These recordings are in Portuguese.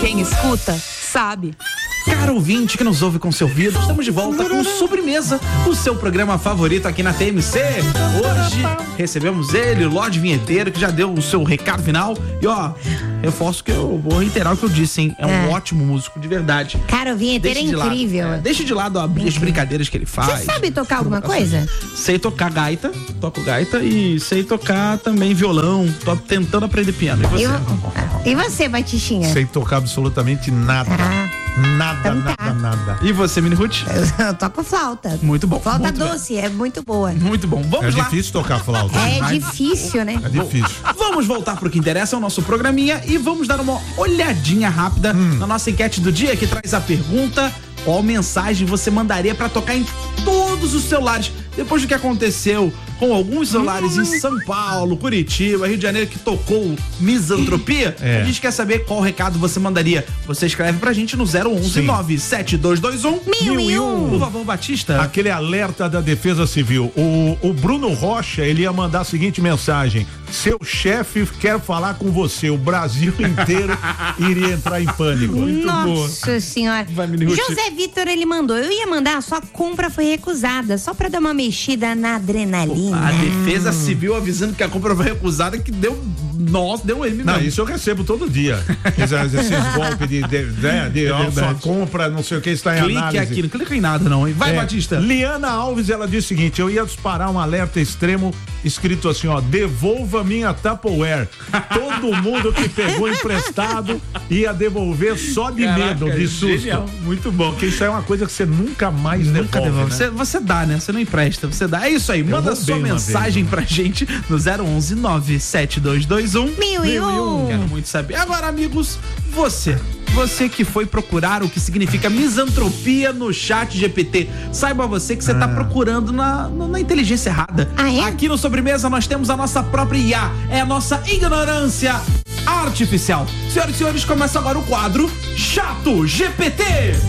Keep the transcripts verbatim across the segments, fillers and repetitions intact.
Quem escuta, sabe. Caro ouvinte que nos ouve com seu ouvido, estamos de volta com Sobremesa, o seu programa favorito aqui na T M C. Hoje recebemos ele, o Lorde Vinheteiro, que já deu o seu recado final. E ó, reforço que eu vou reiterar o que eu disse, hein? É um É. ótimo músico, de verdade. Cara, o vinheteiro é Deixa de lado, incrível. é, deixa de lado ó, as brincadeiras que ele faz. Você sabe tocar alguma coisa? Sei tocar gaita, toco gaita e sei tocar também violão. Tô tentando aprender piano. E você? E, vo- e você, Batichinha? Sem tocar absolutamente nada. Ah, Nada, Então tá. nada, nada. E você, Mini Ruth? eu toco flauta. Muito bom. Flauta muito doce, é muito boa. bem. Muito bom. Vamos É lá. difícil tocar flauta. É Mas difícil, né? É difícil. Vamos voltar pro que interessa, é o nosso programinha, e vamos dar uma olhadinha rápida Hum. na nossa enquete do dia, que traz a pergunta: qual mensagem você mandaria pra tocar em todos os celulares depois do que aconteceu com alguns celulares em São Paulo, Curitiba, Rio de Janeiro, que tocou misantropia? É. A gente quer saber qual recado você mandaria. Você escreve pra gente no zero onze Sim. nove sete dois dois um Mil e um. Por favor, Batista. Aquele alerta da Defesa Civil. O, o Bruno Rocha, ele ia mandar a seguinte mensagem: seu chefe quer falar com você. O Brasil inteiro iria entrar em pânico. Nossa senhora. Vai, Mini Ruth. José Vitor, ele mandou. Eu ia mandar, só a compra foi recusada, só pra dar uma mexida na adrenalina. A Defesa Civil avisando que a compra foi recusada, que deu. Nossa, deu M. Não, mesmo. isso eu recebo todo dia. Esses, esses golpes de, de, de, de ó, sua verdade. compra, não sei o que, está em Clique análise. aqui, não clica em nada, não, hein? Vai, É, Batista. Liana Alves, ela disse o seguinte: eu ia disparar um alerta extremo escrito assim, ó: devolva minha Tupperware. Todo mundo que pegou emprestado ia devolver só de Caraca, medo, de susto. genial, muito bom. Porque isso aí é uma coisa que você nunca mais Nunca devolve, devolve. né? Você, você dá, né? Você não empresta, você dá. É isso aí. Manda roubei sua uma mensagem vez, pra gente no zero onze nove sete dois dois um Mil e um. Quero muito saber. Agora, amigos, você. Você que foi procurar o que significa misantropia no chat G P T. Saiba você que você tá procurando na, na, na inteligência errada. Ah, é? Aqui no Sobremesa nós temos a nossa própria I A. É a nossa ignorância artificial. Senhoras e senhores, começa agora o quadro Chato G P T.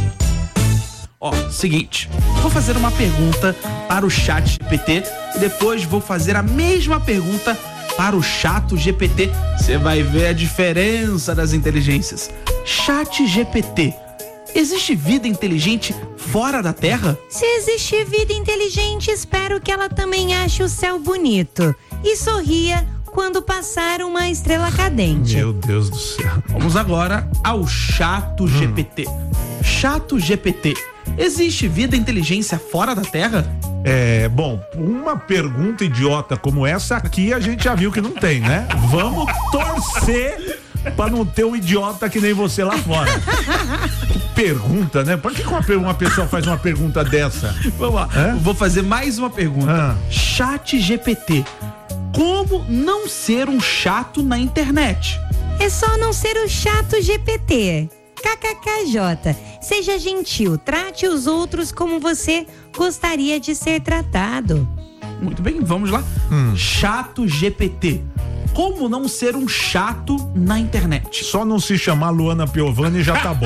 Ó, seguinte, vou fazer uma pergunta para o chat G P T e depois vou fazer a mesma pergunta para o chato G P T. Você vai ver a diferença das inteligências. Chat G P T. Existe vida inteligente fora da Terra? Se existe vida inteligente, espero que ela também ache o céu bonito e sorria quando passar uma estrela cadente. Meu Deus do céu. Vamos agora ao chato G P T. Chato G P T. Existe vida e inteligência fora da Terra? É, bom, uma pergunta idiota como essa aqui a gente já viu que não tem, né? Vamos torcer pra não ter um idiota que nem você lá fora. Pergunta, né? Por que uma, uma pessoa faz uma pergunta dessa? Vamos lá. É? Vou fazer mais uma pergunta. Ah. Chat G P T. Como não ser um chato na internet? É só não ser o chato G P T. K K K J. Seja gentil, trate os outros como você gostaria de ser tratado. Muito bem, vamos lá. Hum. Chato G P T. Como não ser um chato na internet? Só não se chamar Luana Piovani já tá bom.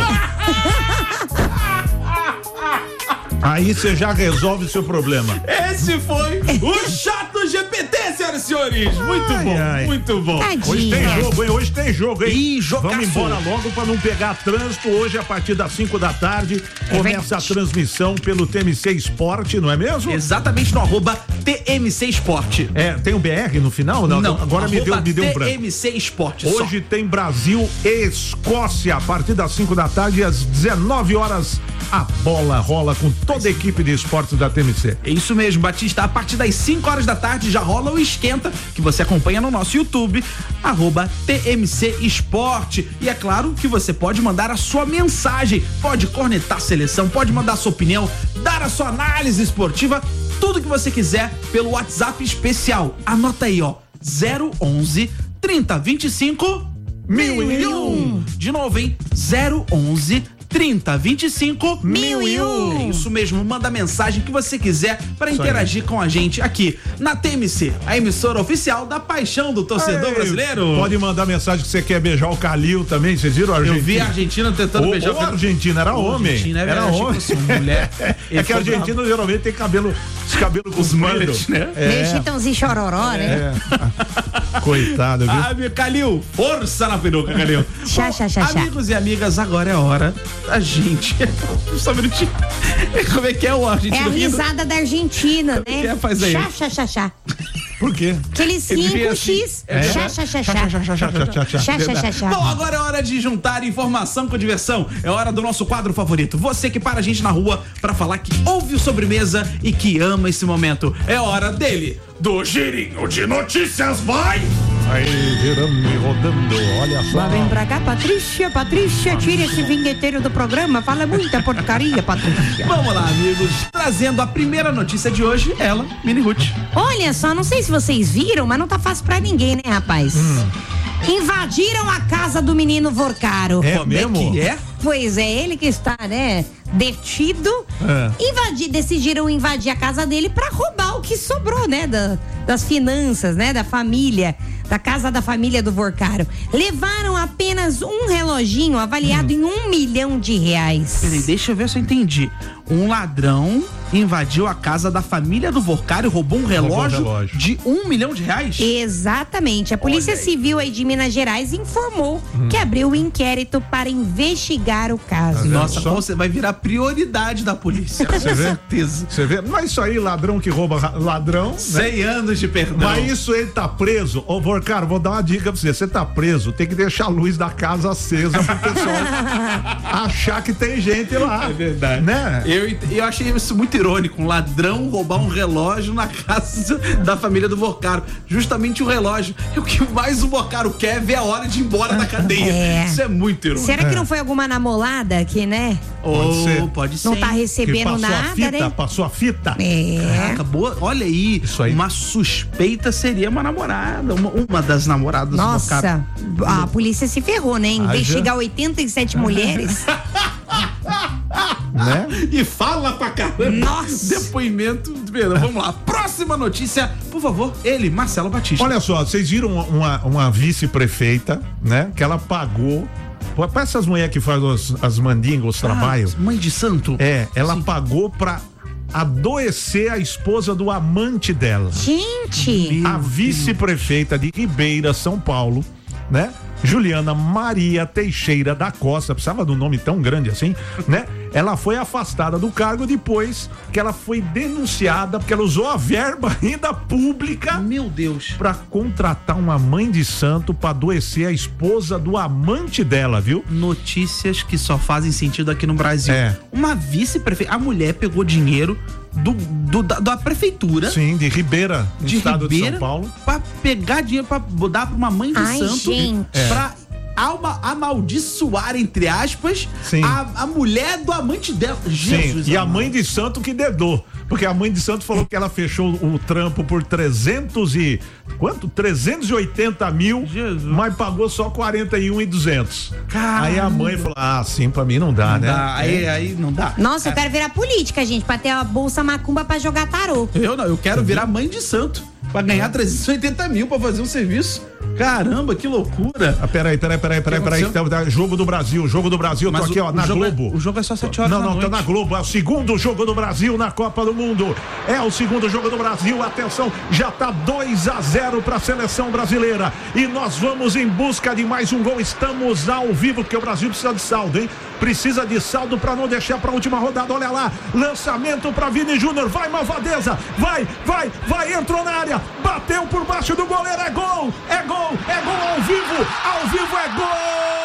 Aí você já resolve o seu problema. Esse foi o Chato G P T, senhoras e senhores. Muito Ai, bom, ai. muito bom. Tadinho. Hoje tem jogo, hein? Hoje tem jogo, hein? Ih, jogaço. Vamos embora logo pra não pegar trânsito. Hoje, a partir das cinco da tarde, começa a transmissão pelo T M C Esporte, não é mesmo? Exatamente no arroba T M C Esporte. É, tem o B R no final? Não, Não, agora me deu, arroba me deu um branco. T M C Esporte. Hoje tem Brasil e Escócia, a partir das cinco da tarde, às dezenove horas, a bola rola com toda a equipe de esportes da T M C. É isso mesmo, Batista. A partir das cinco horas da tarde já rola o Esquenta, que você acompanha no nosso YouTube, arroba T M C Esporte. E é claro que você pode mandar a sua mensagem, pode cornetar a seleção, pode mandar a sua opinião, dar a sua análise esportiva, tudo que você quiser pelo WhatsApp especial. Anota aí, ó, zero onze, trinta, vinte e cinco, mil e um. De novo, hein? zero onze, trinta, vinte e cinco, Mil e um. É isso mesmo, manda a mensagem que você quiser para interagir com a gente aqui na T M C, a emissora oficial da paixão do torcedor Ei, brasileiro. Pode mandar mensagem que você quer beijar o Calil também, vocês viram a Eu Argentina? vi a Argentina tentando Ô, beijar ô, Argentina, era Ô, homem. Argentina, é era verdade, homem. tipo assim, mulher. É que a Argentina geralmente tem cabelo Os cabelos com os mullet, né? É. Meio Chitãozinho Chororó, né? É. Coitado, viu? Ah, meu Calil, força na peruca, Calil. Chá, chá, chá, chá. Amigos e amigas, agora é hora da gente. Só um minutinho. Como é que é o argentino? É a risada da Argentina, né? Que é? Faz aí. Chá, chá, chá, chá. Por quê? Aquele cinco X. Chá, chá, chá, chá. Chá, chá, chá, chá. Bom, agora é hora de juntar informação com diversão. É hora do nosso quadro favorito. Você que para a gente na rua pra falar que ouve o Sobremesa e que ama esse momento. É hora dele, do girinho de notícias, vai! Aí, girando e rodando, olha só. Lá vem pra cá, Patrícia, Patrícia, tira esse vinheteiro do programa, fala muita porcaria, Patrícia. Vamos lá, amigos, trazendo a primeira notícia de hoje, ela, Mini Ruth. Olha só, não sei se vocês viram, mas não tá fácil pra ninguém, né, rapaz? Hum. Invadiram a casa do menino Vorcaro. É mesmo? Que é? Pois é, ele que está, né, detido. É. Invadi, decidiram invadir a casa dele pra roubar o que sobrou, né, da, das finanças, né, da família, da casa da família do Vorcaro. Levaram apenas um reloginho avaliado hum. em um milhão de reais. Peraí, deixa eu ver se eu entendi. Um ladrão invadiu a casa da família do Vorcaro e roubou um relógio, roubou um relógio de um milhão de reais? Exatamente. A Polícia Olha Civil aí de Minas Gerais informou hum. que abriu um inquérito para investigar o caso. Tá Nossa, só? Você vai virar prioridade da polícia, com certeza. Você vê? Mas isso aí, ladrão que rouba ladrão. Cem né? anos de perdão. Mas isso ele tá preso. Ô, Vorcaro, vou dar uma dica pra você. Você tá preso, tem que deixar a luz da casa acesa pro pessoal achar que tem gente lá. É verdade. Né? Eu, eu achei isso muito irônico, um ladrão roubar um relógio na casa da família do Vorcaro. Justamente o relógio. E o que mais o Vorcaro quer é ver a hora de ir embora da cadeia. É. Isso é muito irônico. Será que não foi alguma namorada que, né? Pode oh, ser. Pode ser. Não tá recebendo nada, a fita, né? Passou a fita. É. Caraca, boa. Olha aí, Isso aí. Uma suspeita seria uma namorada, uma, uma das namoradas Nossa, do Vorcaro. A polícia se ferrou, né? Investigar ah, oitenta e sete mulheres. Né? E fala pra caramba. Nossa. Depoimento. Vamos lá. Próxima notícia, por favor, ele, Marcelo Batista. Olha só, vocês viram uma, uma vice-prefeita, né? Que ela pagou. Para essas mulheres que fazem as, as mandingas, os ah, trabalhos. Mãe de santo. É, ela Sim. pagou pra adoecer a esposa do amante dela. Gente! A vice-prefeita de Ribeira, São Paulo, né? Juliana Maria Teixeira da Costa, precisava de um nome tão grande assim, né? Ela foi afastada do cargo depois que ela foi denunciada porque ela usou a verba ainda pública, meu Deus, pra contratar uma mãe de santo pra adoecer a esposa do amante dela, viu? Notícias que só fazem sentido aqui no Brasil. É. Uma vice-prefeita, a mulher pegou dinheiro do, do da, da prefeitura. Sim, de Ribeira, no de estado Ribeira, de São Paulo. Pra pegar dinheiro pra dar pra uma mãe de Ai, santo. Gente. É. Pra Alma, amaldiçoar, entre aspas, a, a mulher do amante dela. Jesus. Sim, e a mãe de santo que dedou. Porque a mãe de santo falou que ela fechou o trampo por trezentos e... Quanto? trezentos e oitenta mil, Jesus. Mas pagou só quarenta e um mil e duzentos. Caramba. Aí a mãe falou, ah, sim, pra mim não dá, não né? Dá. Aí, é. aí não dá. Nossa, eu quero virar política, gente, pra ter a bolsa macumba pra jogar tarô. Eu não, eu quero virar mãe de santo pra ganhar trezentos e oitenta mil pra fazer um serviço. Caramba, que loucura. Ah, peraí, peraí, peraí, peraí, peraí. Tá, jogo do Brasil, jogo do Brasil, tô aqui, ó, na Globo. É, o jogo é só sete horas Não, da não, noite. tá na Globo, é o segundo jogo do Brasil na Copa do Mundo. É o segundo jogo do Brasil, atenção, já tá dois a zero pra seleção brasileira. E nós vamos em busca de mais um gol, estamos ao vivo, porque o Brasil precisa de saldo, hein? Precisa de saldo pra não deixar pra última rodada, olha lá, lançamento pra Vini Júnior, vai Malvadeza, vai, vai, vai, entrou na área, bateu por baixo do goleiro, é gol, é gol, é gol ao vivo, ao vivo é gol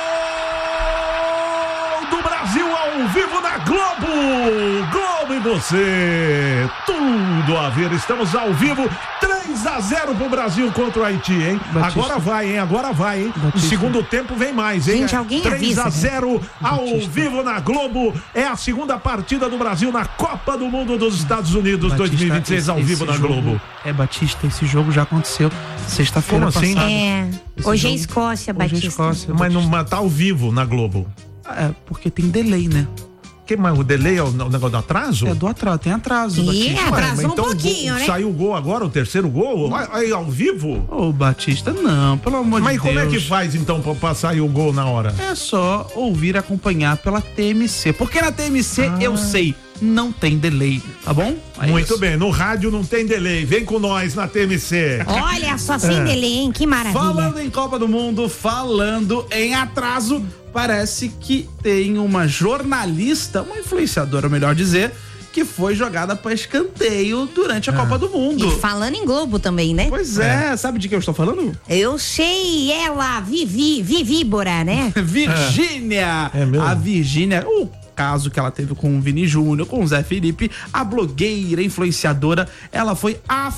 do Brasil, ao vivo na Globo, Globo e você, tudo a ver, estamos ao vivo, três a zero pro Brasil contra o Haiti, hein? Batista. Agora vai, hein? Agora vai, hein? No segundo tempo vem mais, hein? Gente, alguém três a zero ao Batista. Vivo na Globo. É a segunda partida do Brasil na Copa do Mundo dos Estados Unidos Batista, dois mil e vinte e seis ao vivo na jogo, Globo. É, Batista, esse jogo já aconteceu sexta-feira assim? passada. É. Esse Hoje jogo, é Escócia, hoje Batista. é Escócia, mas Batista. não tá ao vivo na Globo. É, porque tem delay, né? Que, mas o delay é o, o negócio do atraso? É do atraso, tem atraso. Ih, Batista. atrasou Ué, então um pouquinho, o, né? Saiu o gol agora, o terceiro gol? Aí ao vivo? Ô, Batista, não, pelo amor Mas de Deus. como é que faz então pra, pra sair o gol na hora? É só ouvir e acompanhar pela T M C. Porque na T M C, Ah. eu sei, não tem delay, tá bom? É Muito isso. bem, no rádio não tem delay. Vem com nós na T M C. Olha só, sem É. delay, hein? Que maravilha. Falando em Copa do Mundo, falando em atraso, parece que tem uma jornalista, uma influenciadora, melhor dizer, que foi jogada para escanteio durante a Copa do Mundo. E falando em Globo também, né? Pois é, sabe de que eu estou falando? Eu sei, ela, Vivi, Vivíbora, né? Virgínia! É mesmo? A Virgínia, o caso que ela teve com o Vini Júnior, com o Zé Felipe, a blogueira, influenciadora, ela foi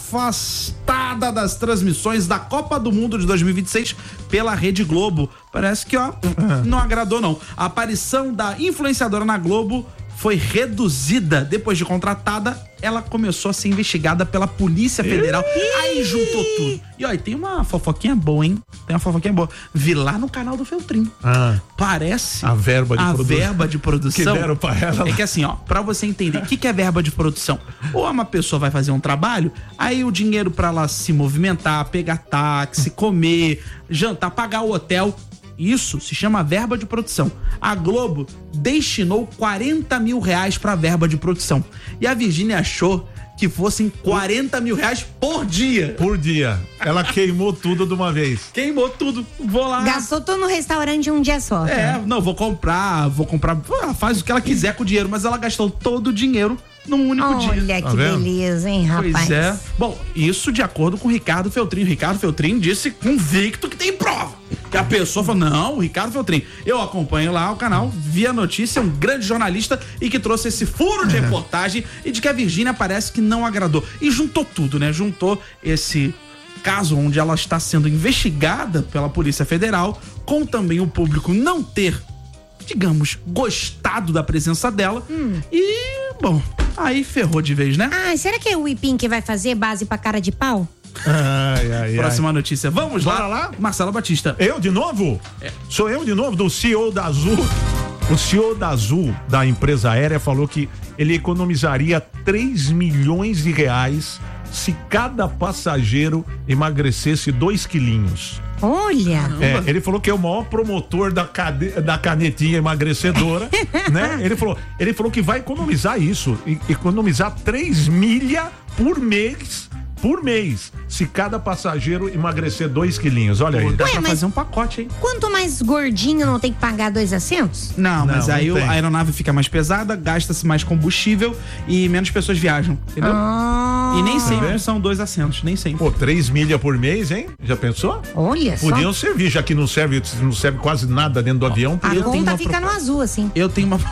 afastada das transmissões da Copa do Mundo de dois mil e vinte e seis pela Rede Globo. Parece que, ó, não agradou não. A aparição da influenciadora na Globo foi reduzida. Depois de contratada, ela começou a ser investigada pela Polícia Federal. Aí juntou tudo. E ó, e tem uma fofoquinha boa, hein? Tem uma fofoquinha boa. Vi lá no canal do Feltrin. Ah, Parece a verba de a produ- verba de produção que deram pra ela. é que assim, ó, pra você entender o que, que é verba de produção, ou uma pessoa vai fazer um trabalho, aí o dinheiro pra ela se movimentar, pegar táxi, comer, jantar, pagar o hotel, isso se chama verba de produção. A Globo destinou quarenta mil reais pra verba de produção e a Virgínia achou que fossem quarenta mil reais por dia. Por dia. Ela queimou tudo de uma vez. Queimou tudo. Vou lá. Gastou tudo no restaurante um dia só. É, não, vou comprar, vou comprar. Ela faz o que ela quiser com o dinheiro, mas ela gastou todo o dinheiro num único dia. Olha Tá que vendo? beleza, hein, rapaz? Pois é. Bom, isso de acordo com o Ricardo Feltrin. O Ricardo Feltrin disse convicto que tem prova. Que a pessoa falou, não, o Ricardo Feltrin. Eu acompanho lá o canal, vi a notícia, um grande jornalista e que trouxe esse furo de reportagem e de que a Virgínia parece que não agradou. E juntou tudo, né? Juntou esse caso onde ela está sendo investigada pela Polícia Federal, com também o público não ter, digamos, gostado da presença dela. Hum. E, bom, aí ferrou de vez, né? Ah, será que é o Ipim que vai fazer base pra cara de pau? Ai, ai, Próxima notícia. Vamos Bora lá. lá? Marcelo Batista. Eu de novo? É. Sou eu de novo, do C E O da Azul. O C E O da Azul, da empresa aérea, falou que ele economizaria três milhões de reais se cada passageiro emagrecesse dois quilinhos. Olha. É, ele falou que é o maior promotor da, cade... da canetinha emagrecedora, né? Ele falou, ele falou que vai economizar isso, e- economizar três milha por mês, por mês, se cada passageiro emagrecer dois quilinhos. Olha aí. Dá Ué, pra mas- fazer um pacote, hein? Quanto mais gordinho não tem que pagar dois assentos? Não, mas Não, aí não o- tem. a aeronave fica mais pesada, gasta-se mais combustível e menos pessoas viajam, entendeu? Ah, E nem sempre vê? são dois assentos, nem sempre. Pô, três milha por mês, hein? Já pensou? olha só. Podiam servir, já que não serve, não serve quase nada dentro do avião. A eu tenho conta uma fica no azul, assim. Eu tenho uma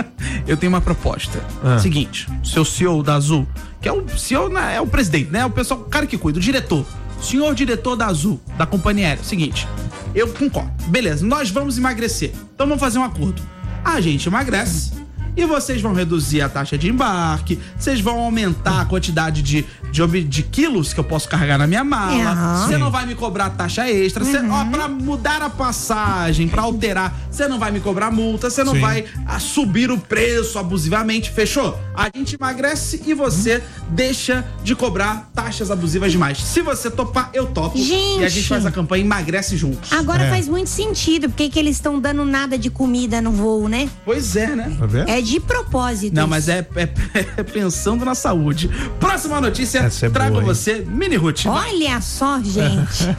eu tenho uma proposta. Ah. Seguinte, seu C E O da Azul, que é o C E O, né, é o presidente, né? O pessoal, o cara que cuida, o diretor. Senhor diretor da Azul, da companhia aérea. Seguinte, eu concordo. Beleza, nós vamos emagrecer. Então vamos fazer um acordo. A gente emagrece e vocês vão reduzir a taxa de embarque, vocês vão aumentar a quantidade de, de, ob- de quilos que eu posso carregar na minha mala. Aham. Você não vai me cobrar taxa extra. Cê, ó, pra mudar a passagem, pra alterar, você não vai me cobrar multa, você não Sim. vai ah, subir o preço abusivamente. Fechou? A gente emagrece e você deixa de cobrar taxas abusivas demais. Se você topar, eu topo. Gente. E a gente faz a campanha Emagrece Juntos. Agora É. faz muito sentido, porque que eles estão dando nada de comida no voo, né? Pois é, né? Tá vendo? É de propósito. Não, isso. mas é, é- é pensando na saúde. Próxima notícia, Essa é trago boa, hein? você, Mini Ruth. Olha só, gente.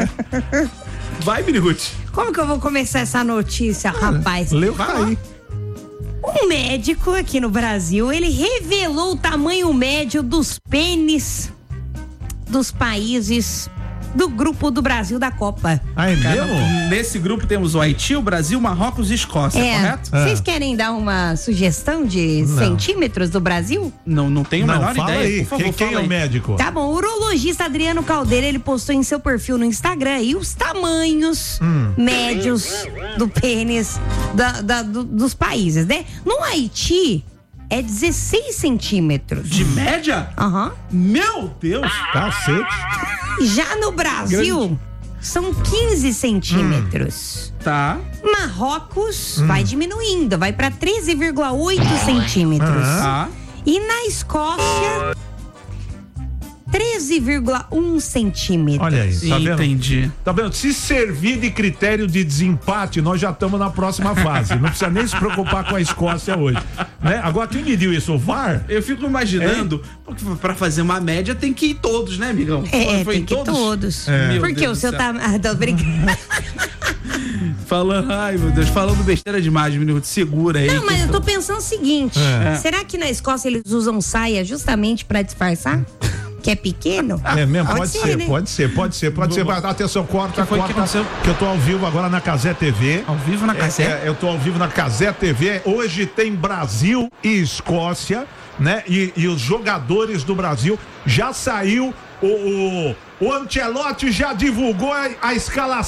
Vai, Mini Ruth. Como que eu vou começar essa notícia, rapaz? Leu Vai aí. Um médico aqui no Brasil, ele revelou o tamanho médio dos pênis dos países do grupo do Brasil da Copa. Ah, é Cara, mesmo? nesse grupo temos o Haiti, o Brasil, Marrocos e Escócia, É, correto? vocês querem dar uma sugestão de Não. centímetros do Brasil? Não, não tenho a Não, menor fala ideia. aí. Por favor, quem quem fala é o aí. médico? Tá bom, o urologista Adriano Caldeira, ele postou em seu perfil no Instagram aí os tamanhos Hum. médios do pênis da- da- do- dos países, né? No Haiti, é dezesseis centímetros. De média? Aham. Meu Deus! Cacete. Já no Brasil, são quinze centímetros. Hum. Tá. Marrocos hum. vai diminuindo, vai para treze vírgula oito centímetros. Tá. E na Escócia, treze vírgula um centímetros. Olha aí, tá vendo? Entendi. Tá vendo? Se servir de critério de desempate, nós já estamos na próxima fase. Não precisa nem se preocupar com a Escócia hoje. Né? Agora, quem mediu isso? O V A R? Eu fico imaginando, porque pra fazer uma média tem que ir todos, né, amigão? É, Foi tem que ir todos. todos. É. Porque o seu tá... Ah, tô brincando. Falando, ai meu Deus, falando besteira demais, menino, segura aí. Não, mas eu tô pensando o seguinte, É. será que na Escócia eles usam saia justamente pra disfarçar? Que é pequeno? É mesmo, pode, pode ser, ser né? pode ser, pode ser, pode ser. Atenção, corta, Que foi corta, que aconteceu? que eu tô ao vivo agora na Cazé T V. Ao vivo na Cazé? É, é, eu tô ao vivo na Cazé T V. Hoje tem Brasil e Escócia, né? E, e os jogadores do Brasil, já saiu o, o, o Ancelotti já divulgou a, a escalação.